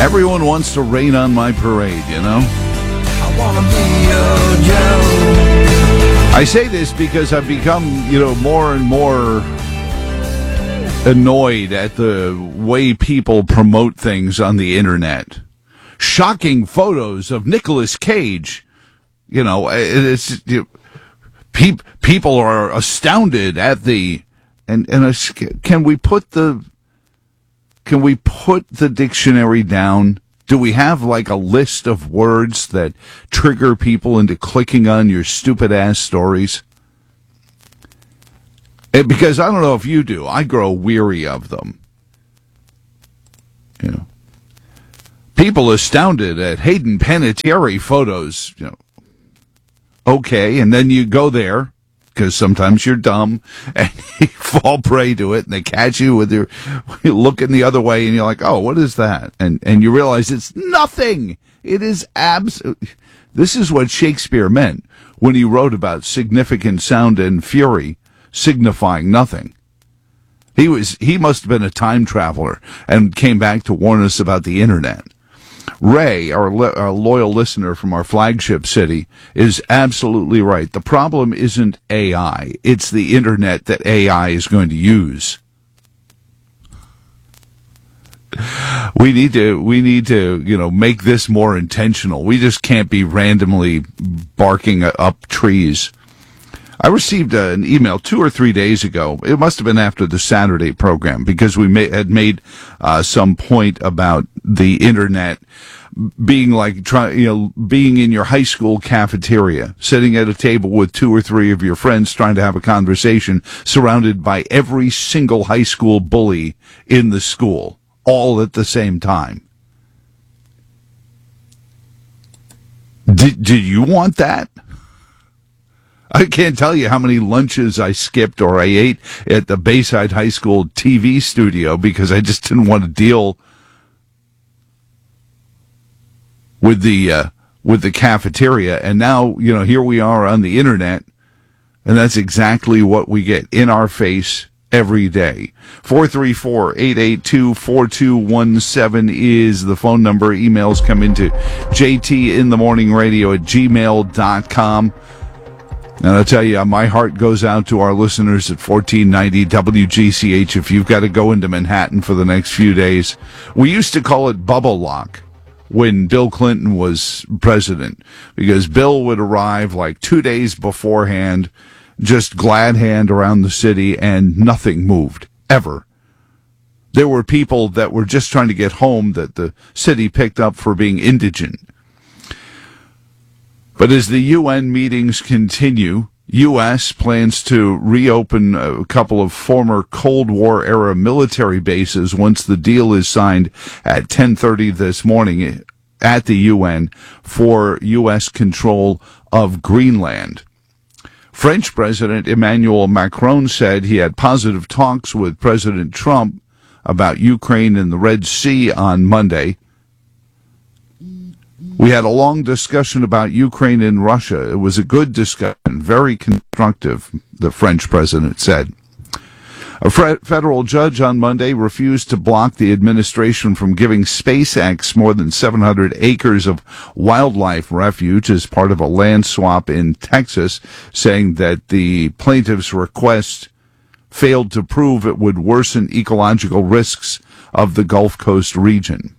Everyone wants to rain on my parade, you know? I wanna be your Joe. I say this because I've become, more and more annoyed at the way people promote things on the internet. Shocking photos of Nicolas Cage. People are astounded at the, can we put the dictionary down? Do we have like a list of words that trigger people into clicking on your stupid ass stories? Because I don't know if you do, I grow weary of them. People astounded at Hayden Panettiere photos, Okay, and then you go there, because sometimes you're dumb, and you fall prey to it, and they catch you with you looking the other way, and you're like, oh, what is that? And you realize it's nothing. It is This is what Shakespeare meant when he wrote about significant sound and fury signifying nothing. He must have been a time traveler and came back to warn us about the internet. Ray, our loyal listener from our flagship city, is absolutely right. The problem isn't AI. It's the internet that AI is going to use. We need to, make this more intentional. We just can't be randomly barking up trees. I received an email 2 or 3 days ago. It must have been after the Saturday program, because we had made some point about the internet being like being in your high school cafeteria, sitting at a table with 2 or 3 of your friends trying to have a conversation, surrounded by every single high school bully in the school, all at the same time. Did you want that? I can't tell you how many lunches I skipped or I ate at the Bayside High School TV studio because I just didn't want to deal with the cafeteria. And now, here we are on the internet, and that's exactly what we get in our face every day. 434-882-4217 is the phone number. Emails come into jtinthemorningradio@gmail.com. And I'll tell you, my heart goes out to our listeners at 1490 WGCH if you've got to go into Manhattan for the next few days. We used to call it bubble lock when Bill Clinton was president, because Bill would arrive like 2 days beforehand, just glad hand around the city, and nothing moved, ever. There were people that were just trying to get home that the city picked up for being indigent. But as the UN meetings continue, U.S. plans to reopen a couple of former Cold War-era military bases once the deal is signed at 10:30 this morning at the UN for U.S. control of Greenland. French President Emmanuel Macron said he had positive talks with President Trump about Ukraine and the Red Sea on Monday. We had a long discussion about Ukraine and Russia. It was a good discussion, very constructive, the French president said. A federal judge on Monday refused to block the administration from giving SpaceX more than 700 acres of wildlife refuge as part of a land swap in Texas, saying that the plaintiff's request failed to prove it would worsen ecological risks of the Gulf Coast region.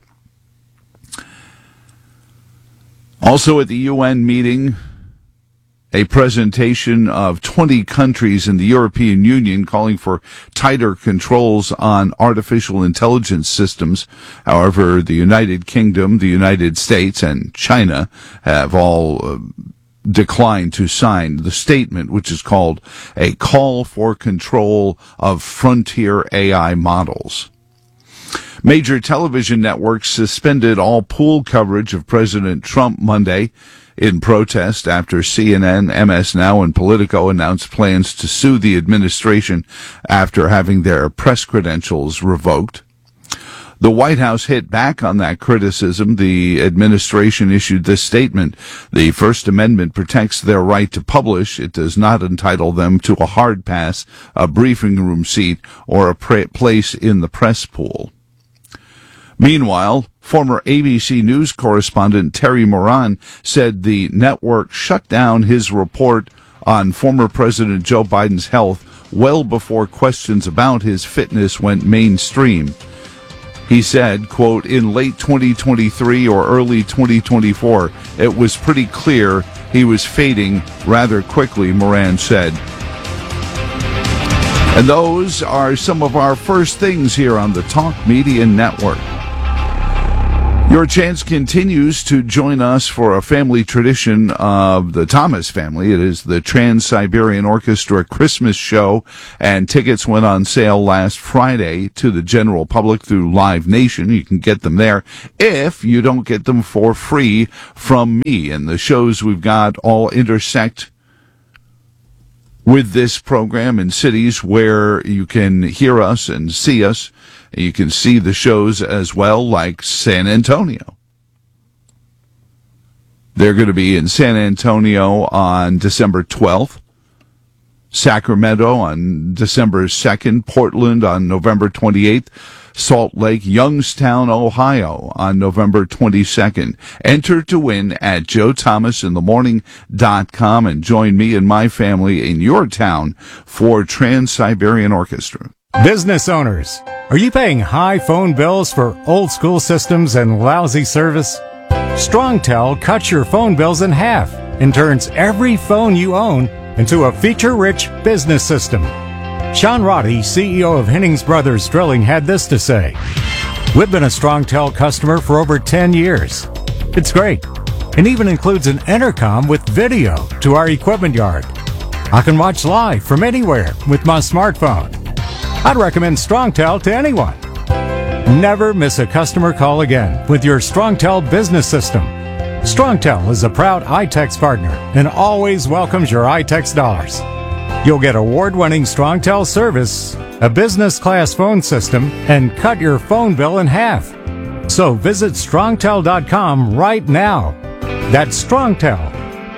Also at the UN meeting, a presentation of 20 countries in the European Union calling for tighter controls on artificial intelligence systems. However, the United Kingdom, the United States, and China have all declined to sign the statement, which is called A Call for Control of Frontier AI Models. Major television networks suspended all pool coverage of President Trump Monday in protest after CNN, MS Now, and Politico announced plans to sue the administration after having their press credentials revoked. The White House hit back on that criticism. The administration issued this statement: the First Amendment protects their right to publish. It does not entitle them to a hard pass, a briefing room seat, or a place in the press pool. Meanwhile, former ABC News correspondent Terry Moran said the network shut down his report on former President Joe Biden's health well before questions about his fitness went mainstream. He said, quote, in late 2023 or early 2024, it was pretty clear he was fading rather quickly, Moran said. And those are some of our first things here on the Talk Media Network. Your chance continues to join us for a family tradition of the Thomas family. It is the Trans-Siberian Orchestra Christmas show, and tickets went on sale last Friday to the general public through Live Nation. You can get them there if you don't get them for free from me. And the shows we've got all intersect with this program in cities where you can hear us and see us. You can see the shows as well, like San Antonio. They're going to be in San Antonio on December 12th, Sacramento on December 2nd, Portland on November 28th, Salt Lake, Youngstown, Ohio on November 22nd. Enter to win at JoeThomasInTheMorning.com and join me and my family in your town for Trans-Siberian Orchestra. Business owners, are you paying high phone bills for old school systems and lousy service? StrongTel cuts your phone bills in half and turns every phone you own into a feature-rich business system. Sean Roddy, CEO of Hennings Brothers Drilling, had this to say. We've been a StrongTel customer for over 10 years. It's great, and even includes an intercom with video to our equipment yard. I can watch live from anywhere with my smartphone. I'd recommend StrongTel to anyone. Never miss a customer call again with your StrongTel business system. StrongTel is a proud iTex partner and always welcomes your iTex dollars. You'll get award-winning StrongTel service, a business-class phone system, and cut your phone bill in half. So visit StrongTel.com right now. That's StrongTel,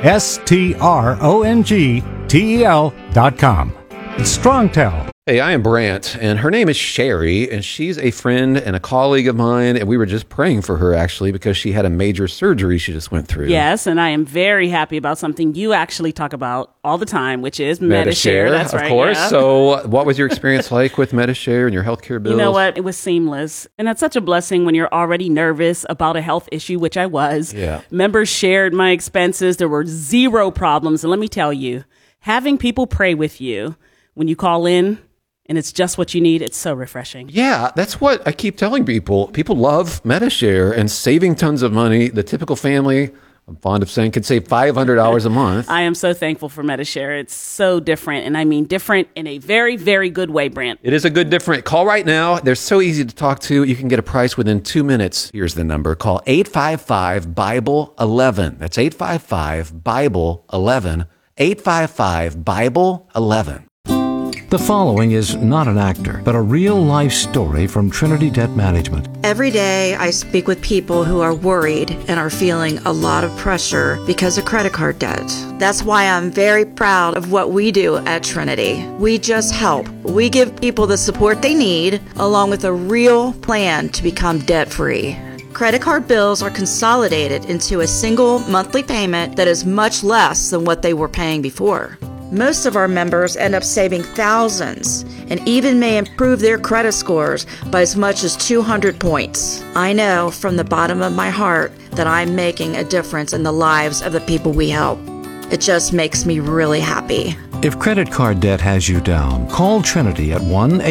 StrongTel.com. It's StrongTel. Hey, I am Brant, and her name is Sherry, and she's a friend and a colleague of mine, and we were just praying for her, actually, because she had a major surgery she just went through. Yes, and I am very happy about something you actually talk about all the time, which is Medi-Share. That's right, of course. Yeah. So what was your experience like with Medi-Share and your healthcare bills? You know what? It was seamless, and that's such a blessing when you're already nervous about a health issue, which I was. Yeah. Members shared my expenses. There were zero problems, and let me tell you, having people pray with you when you call in, and it's just what you need, it's so refreshing. Yeah, that's what I keep telling people. People love Medi-Share and saving tons of money. The typical family, I'm fond of saying, could save $500 a month. I am so thankful for Medi-Share. It's so different, and I mean different in a very, very good way, Brant. It is a good different. Call right now. They're so easy to talk to. You can get a price within 2 minutes. Here's the number. Call 855-BIBLE-11. That's 855-BIBLE-11. 855-BIBLE-11. The following is not an actor, but a real-life story from Trinity Debt Management. Every day I speak with people who are worried and are feeling a lot of pressure because of credit card debt. That's why I'm very proud of what we do at Trinity. We just help. We give people the support they need, along with a real plan to become debt-free. Credit card bills are consolidated into a single monthly payment that is much less than what they were paying before. Most of our members end up saving thousands and even may improve their credit scores by as much as 200 points. I know from the bottom of my heart that I'm making a difference in the lives of the people we help. It just makes me really happy. If credit card debt has you down, call Trinity at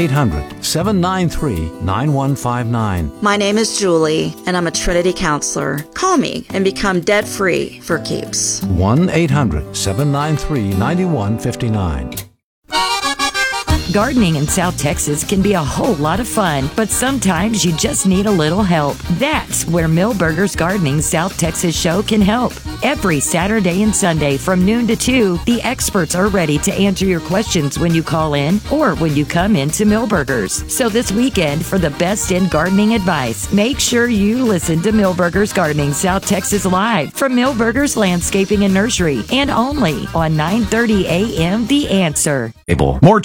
1-800-793-9159. My name is Julie, and I'm a Trinity counselor. Call me and become debt-free for keeps. 1-800-793-9159. Gardening in South Texas can be a whole lot of fun, but sometimes you just need a little help. That's where Millburgers Gardening South Texas show can help. Every Saturday and Sunday from noon to 2, the experts are ready to answer your questions when you call in or when you come into Millburgers. So this weekend, for the best in gardening advice, make sure you listen to Millburgers Gardening South Texas live from Millburgers Landscaping and Nursery, and only on 9:30 a.m. The Answer. More truth,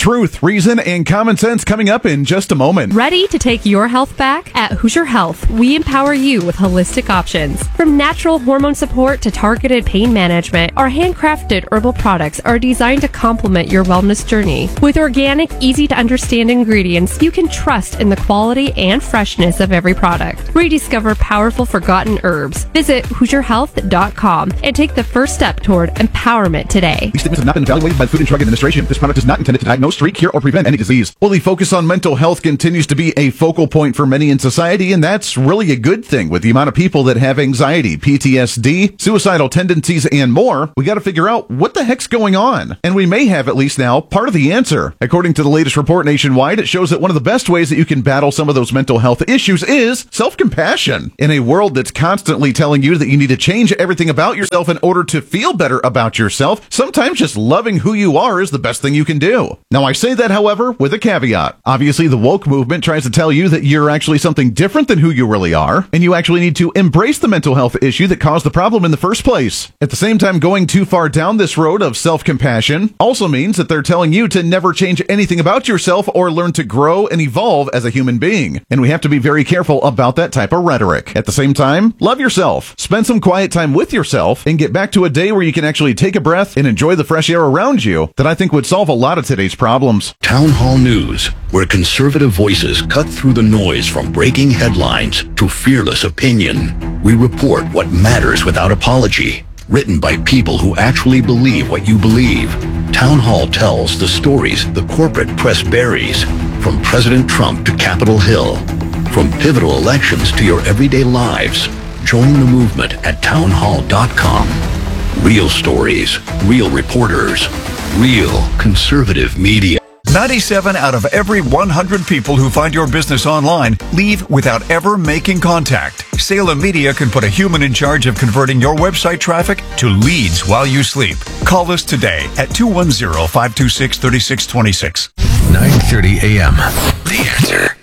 reason, and common sense coming up in just a moment. Ready to take your health back? At Hoosier Health, we empower you with holistic options. From natural hormone support to targeted pain management, our handcrafted herbal products are designed to complement your wellness journey. With organic, easy-to-understand ingredients, you can trust in the quality and freshness of every product. Rediscover powerful forgotten herbs. Visit HoosierHealth.com and take the first step toward empowerment today. These statements have not been evaluated by the Food and Drug Administration. This product is not intended to diagnose, treat, cure, or prevent any disease. Fully focus on mental health continues to be a focal point for many in society, and that's really a good thing. With the amount of people that have anxiety, PTSD, suicidal tendencies, and more, we got to figure out what the heck's going on. And we may have, at least now, part of the answer. According to the latest report nationwide, it shows that one of the best ways that you can battle some of those mental health issues is self-compassion. In a world that's constantly telling you that you need to change everything about yourself in order to feel better about yourself, sometimes just loving who you are is the best thing you can do. Now, I say that, however, with a caveat. Obviously, the woke movement tries to tell you that you're actually something different than who you really are, and you actually need to embrace the mental health issue that caused the problem in the first place. At the same time, going too far down this road of self-compassion also means that they're telling you to never change anything about yourself or learn to grow and evolve as a human being. And we have to be very careful about that type of rhetoric. At the same time, love yourself. Spend some quiet time with yourself and get back to a day where you can actually take a breath and enjoy the fresh air around you that I think would solve a lot of today's problems. Town Hall News, where conservative voices cut through the noise from breaking headlines to fearless opinion. We report what matters without apology. Written by people who actually believe what you believe. Town Hall tells the stories the corporate press buries, from President Trump to Capitol Hill, from pivotal elections to your everyday lives. Join the movement at townhall.com. Real stories, real reporters, real conservative media. 97 out of every 100 people who find your business online leave without ever making contact. Salem Media can put a human in charge of converting your website traffic to leads while you sleep. Call us today at 210-526-3626. 9:30 a.m. The Answer.